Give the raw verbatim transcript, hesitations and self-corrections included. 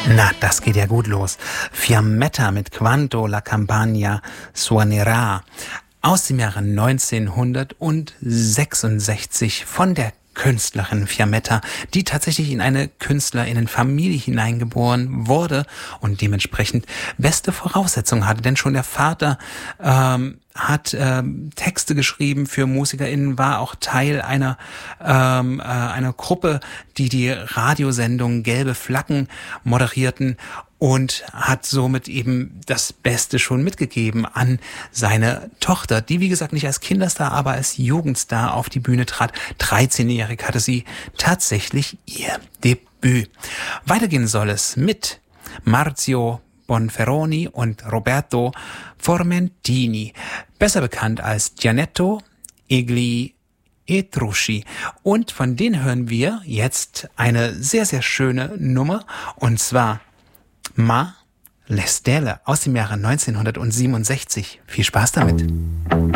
Na, das geht ja gut los. Fiammetta mit Quando la campagna suonerà aus dem Jahre neunzehnhundertsechsundsechzig von der Künstlerin Fiammetta, die tatsächlich in eine Künstlerinnenfamilie hineingeboren wurde und dementsprechend beste Voraussetzungen hatte. Denn schon der Vater ähm, hat ähm, Texte geschrieben für MusikerInnen, war auch Teil einer ähm, äh, einer Gruppe, die die Radiosendung Gelbe Flaggen moderierten und hat somit eben das Beste schon mitgegeben an seine Tochter, die wie gesagt nicht als Kinderstar, aber als Jugendstar auf die Bühne trat. dreizehnjährig hatte sie tatsächlich ihr Debüt. Weitergehen soll es mit Marzio Bonferroni und Roberto Formentini, besser bekannt als Gianetto Egli Etrucci. Und von denen hören wir jetzt eine sehr, sehr schöne Nummer, und zwar Ma le Stelle aus dem Jahre neunzehnhundertsiebenundsechzig. Viel Spaß damit.